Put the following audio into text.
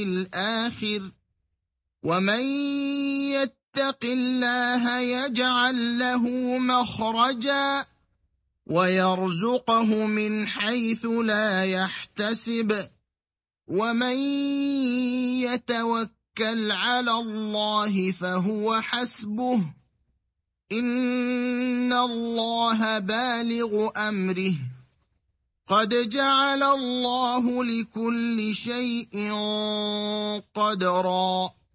الآخر ومن يتق الله يجعل له مخرجا ويرزقه من حيث لا يحتسب ومن يتوكل على الله فهو حسبه إن الله بالغ أمره قد جعل الله لكل شيء قدرا